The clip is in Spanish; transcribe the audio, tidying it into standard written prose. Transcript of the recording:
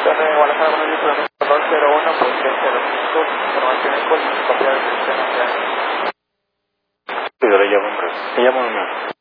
Torre Guadalajara, buenos días, kilómetro 201, potencia 200, información en código, copia de dirección. Sí, le llamo un rato.